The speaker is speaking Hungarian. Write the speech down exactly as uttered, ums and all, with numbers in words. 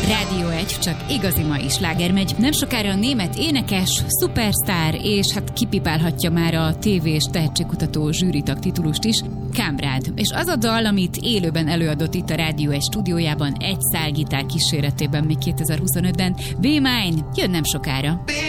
Rádió egy, csak igazi mai sláger megy. Nem sokára a német énekes, szupersztár, és hát kipipálhatja már a tévés tehetségkutató zsűritag titulust is, Kamrád. És az a dal, amit élőben előadott itt a Rádió egy stúdiójában egy szálgitár kíséretében még kétezer-huszonötben, Be Mine, jön nem sokára.